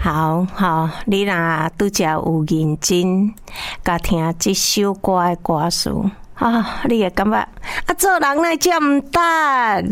好，你若拄则有认真，甲听这首歌的歌词啊，你会感觉啊，做人哪这么淡？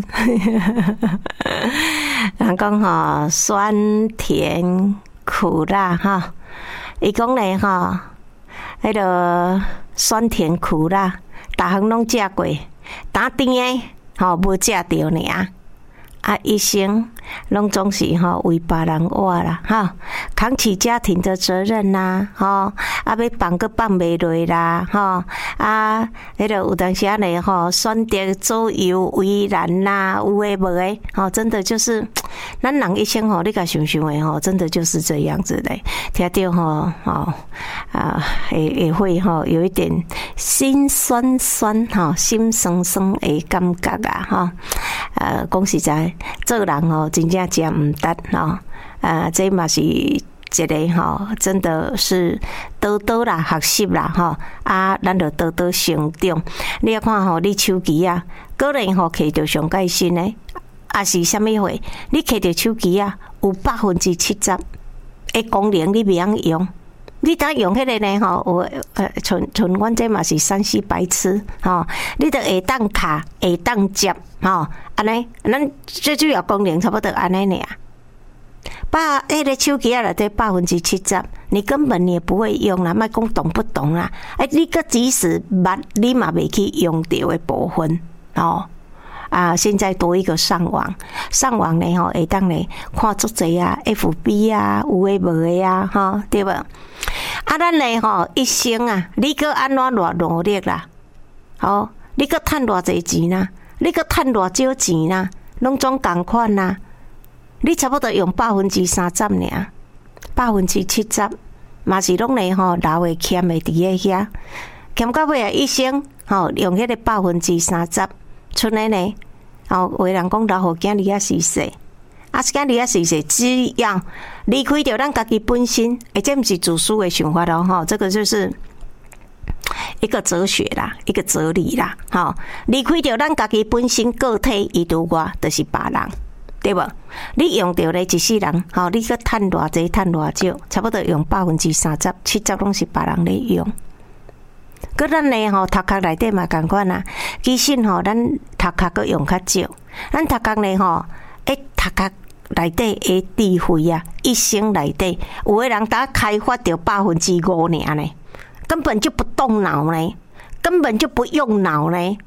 人讲吼，酸甜苦辣哈，伊讲咧吼，迄个酸甜苦辣，逐项拢食过，打甜的吼无食着尔。啊，一生拢总是吼为别人活啦，哈，扛起家庭的责任啦，吼，啊要放个放袂落啦，吼，啊，迄个有当时啊咧吼，选择左右为难啦，有诶无诶，吼，真的就是咱人一生吼，你甲想想诶吼，真的就是这样子嘞，听到吼，也会吼有一点心酸酸吼，心酸酸诶感觉啊，吼，讲实在。做人哦，真正真唔得哦，这嘛是一个吼，真的是多多啦学习啦吼，啊，咱就多多成长。你要看吼，你手机啊，个人吼摕着上盖新诶，啊是啥物货？你摕着手机啊，有70%诶功能你袂晓用。你当用迄个呢吼，像阮这嘛是3C白痴吼，你着下当卡下当接吼，安尼咱最主要功能差不多安尼尔。迄个手机啊内底70%，你根本你也不会用啦，莫讲懂不懂啦，你个即使捌你嘛袂去用到的部分哦。啊，现在多一个上网呢吼，会当咧看足侪啊 ，FB 啊，有诶无诶啊，吼，对无？啊，咱咧吼一生啊，你搁安怎偌努力啦？吼，你搁趁偌济钱啦？你搁趁偌少钱啦？拢总共款啦。你差不多用30%尔，70%嘛是拢咧吼留诶欠诶伫诶遐，欠到尾啊一生吼用迄个30%。剩诶呢，哦，有人讲留互囝儿仔是细，啊，囝儿仔是细，只要离开掉咱家己本身，这不是自私的想法咯，吼，这个就是一个哲学啦，一个哲理啦，吼，离开掉咱家己本身个体，伊除外就是别人，对无？你用到咧一世人，吼，你搁趁偌济，趁偌少，差不多用30%，70%拢是别人咧用。搁咱咧吼，头壳内底嘛共款啊。其实吼，咱头壳搁用较少，咱头壳咧吼，头壳内底的智慧啊，一生内底有的人才开发到5%尔呢，根本就不动脑呢，根本就不用脑呢。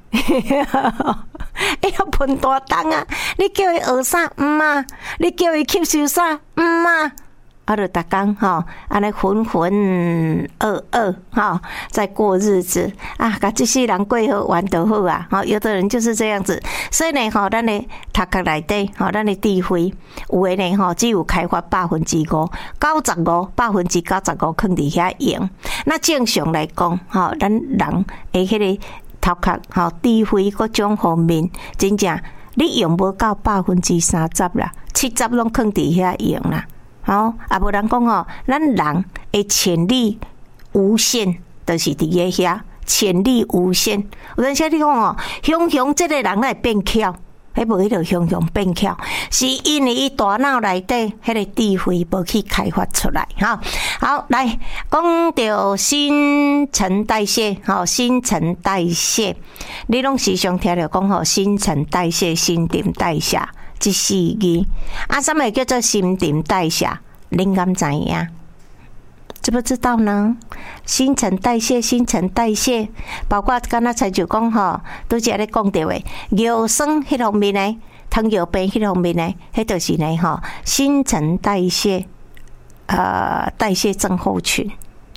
要喷大灯啊！你叫伊学啥毋啊？你叫伊吸收啥毋啊？啊，就逐工吼，安尼浑浑噩噩吼，在过日子啊，甲这些人过好玩就好啊。吼，有的人就是这样子，所以呢，吼，咱的头壳内底，吼，咱的智慧，有的呢，吼，只有开发5%，95%放伫遐用。那正常来讲，吼，咱人的迄个头壳，吼，智慧各种方面，真正你用无到30%啦，70%拢放伫遐用啦。好，啊，无人讲吼，咱人的潜力无限，就是伫个遐潜力无限。有阵时你讲哦，雄这个人来变巧，迄无迄个雄变巧，是因为伊大脑内底迄个智慧无去开发出来。好，来讲到新陈代谢，新陈代谢，你拢时常听着讲吼，新陈代谢、新陈代谢。这4字啊，什么叫做新陈代谢？您敢知影？知不知道呢？新陈代谢，包括刚才才就讲吼，都是咧讲到的尿酸迄方面呢，糖尿病迄方面呢，迄就是呢吼，新陈代谢，代谢症候群。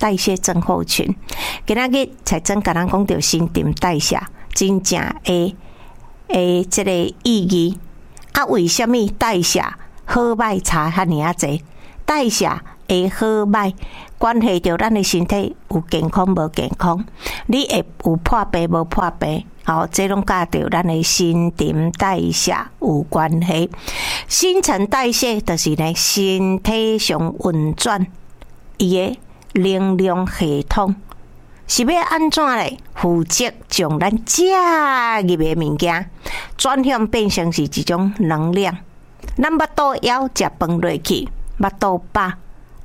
今仔日才真甲咱讲到新陈代谢，真正的这个意义。啊，为什么代谢好歹差遐尔啊济？代谢的好歹关系到咱的身体有健康无健康，你会有破病无破病，好，这拢甲到咱的新陈代谢有关系。新陈代谢就是呢身体上运转伊的能量系统。是要安怎咧？负责将咱食入的物件转向变成是一种能量。咱腹肚枵食饭落去，腹肚饱，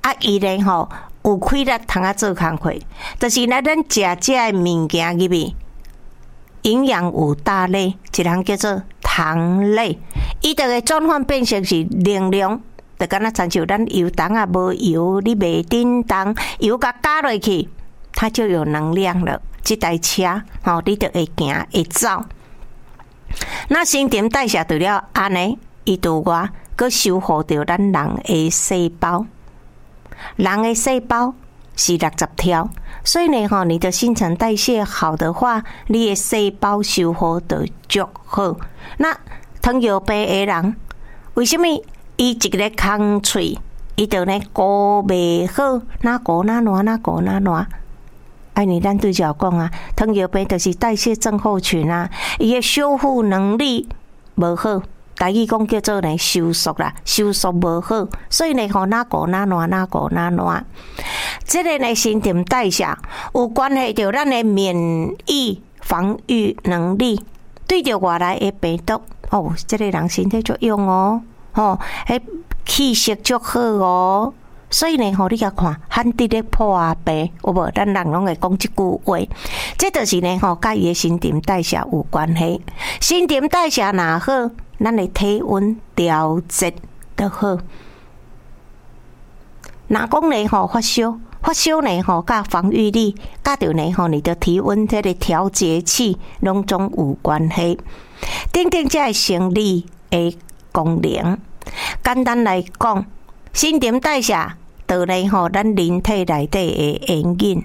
伊咧吼有气力通啊做工课，就是咱食诶物件入面营养有大类，一项叫做糖类，伊就会转换变成是能量，就敢若亲像咱油糖啊无油，你卖叮当油甲加落去，它就有能量了。这台车吼，你就会行会走。那新陈代谢除了安尼，伊除外佮修复着咱人诶细胞。人诶细胞是60条，所以呢吼，你的新陈代谢好的话，你诶细胞修复得足好。那糖尿病诶人，为什么伊一个空喙，伊就呢顾袂好，哪顾哪烂？安尼咱对就讲啊，糖尿病就是代谢症候群啊，伊诶修复能力无好，台语讲叫做呢收缩啦，收缩无好，所以呢吼哪顾哪烂。这个呢新陈代谢有关系到咱的免疫防御能力，对着外来的病毒哦，这个人身体足用哦，吼，迄气色足好哦。所以呢，吼，你甲看，罕得咧破病，有无？咱人拢会讲即句话，这就是呢，吼，甲伊诶新陈代谢有关系。新陈代谢若好，咱诶体温调节就好。若讲呢，吼发烧呢，吼，甲防御力，甲着呢，吼，你的体温这个调节器拢总有关系。等等，这生理诶功能，简单来讲。新陈代谢就呢吼，咱人体内底的原因。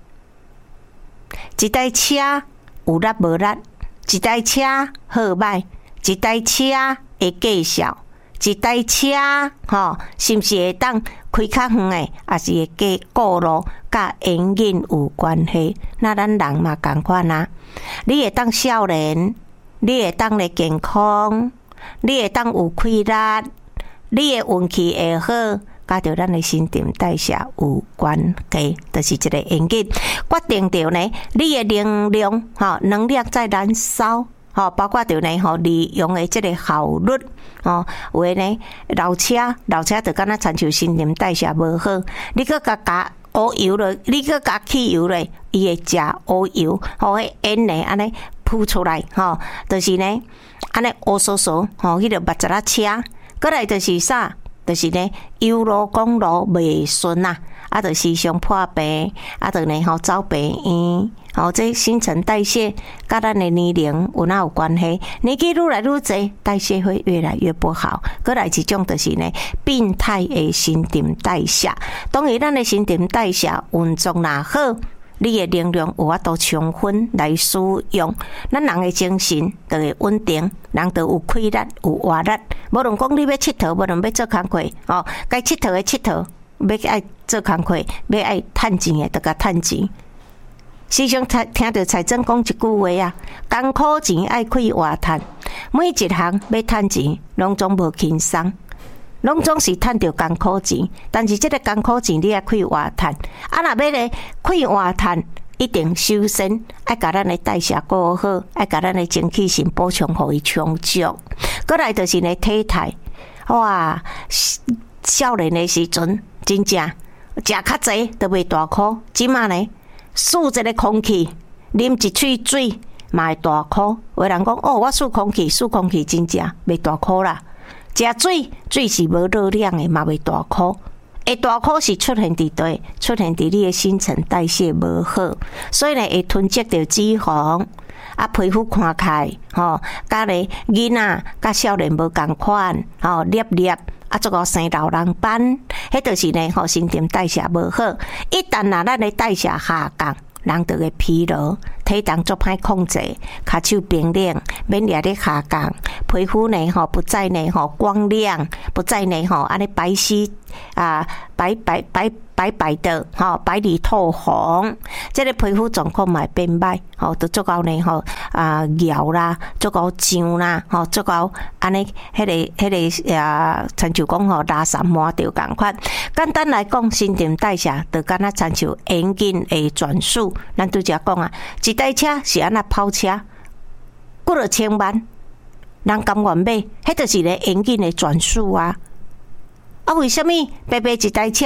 一台车有力无力，一台车好歹，一台车的介绍，一台车吼，是毋是会当开较远的，还是会过顾路，甲原因有关系。那咱人嘛同款啊，你会当少年，你会当咧健康，你会当有气力。你的运气会好，甲着咱的新陈代谢有关系，就是一个原因，决定着呢，你的能量吼，能量在燃烧吼，包括着呢吼，利用的这个效率吼，有诶呢，老车就敢若亲像新陈代谢无好，你搁加乌油了，你搁加汽油咧，伊会食乌油，吼，迄烟呢安尼扑出来吼，就是呢，安尼乌索索吼，迄个目睭车。过来就是啥？就是呢，油路公路袂顺啊，啊，就时常破病，啊，就呢吼走病院，吼这新陈代谢甲咱的年龄有哪有关系？年纪愈来愈侪，代谢会越来越不好。过来一种就是呢，病态的新陈代谢。当然，咱的新陈代谢运作若好。你的能量有法度充分来使用，咱人的精神就会稳定，人就有气力、有活力。无论讲你要佚佗，无论要做工课，哦，该佚佗的佚佗，要爱做工课，要爱趁钱的，就甲趁钱。时常听到财政讲一句话啊，艰苦钱爱开活趁，每一项要趁钱，拢总无轻松。拢总是趁着艰苦钱，但是这个艰苦钱你要开活趁，啊，若要咧开活趁，一定首先爱甲咱的代谢顾好，爱甲咱的精气神补充互伊充足。过来就是呢体态，哇，少年的时阵真正食较济都袂大箍，即马呢吸一个空气，啉一喙水嘛会大箍。有人讲哦，我吸空气真正袂大箍啦。食水是无热量的，嘛袂大箍。会大箍是出现伫对，出现伫你的新陈代谢无好，所以呢会囤积着脂肪，啊皮肤看起来吼，甲咧囡仔甲少年无共款，吼粒啊，做个生老人斑，迄就是呢吼新陈代谢无好。一旦若咱的代谢下降，人就会疲劳，体重足歹控制，骹手冰冷，免疫力下降，皮肤呢吼不再呢吼光亮，不再呢吼安尼白皙啊白的吼白里透红，这个皮肤状况嘛会变歹，吼都足够呢吼咬啦，足够痒啦，吼足够安尼迄个亲像讲吼拉萨满着共款。简单来讲，新陈代谢就敢若亲像演进的转速，咱拄则讲啊，一台车是安那跑车，几落千万，人甘愿买，迄就是咧演进的转速啊。啊，为什么白一台车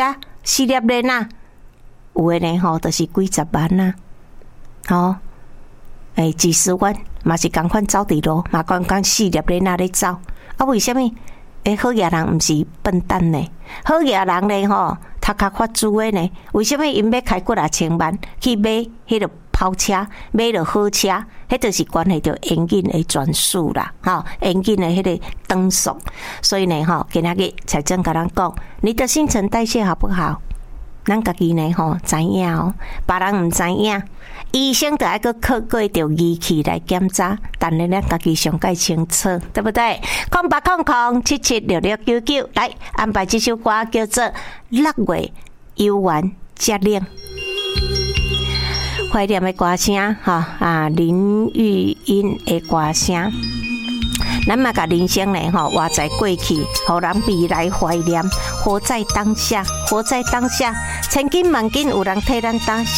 4粒链啊，有诶呢吼，就是几十万啊，吼，几十万嘛是共款走伫路，嘛讲4粒链啊咧走，啊为什么？好野人毋是笨蛋呢，好野人呢吼，读较发珠诶呢，为什么因要开几啊千万去买迄个跑车，买着好车，迄就是关系到严谨的转速啦，哈，严谨的迄个灯数。所以呢，哈，今仔日财政甲咱讲，你的新陈代谢好不好？咱家己呢，吼，知影哦，别人毋知影。医生就爱个靠过着仪器来检查，但是咱家己上介清楚，对不对？0800776699，来安排这首歌叫做《6月游玩节令》。怀念的歌声，哈林玉英的歌声，咱嘛甲人生呢，活在过去，互人未来怀念，活在当下，活在当下，千金万金有人替咱担。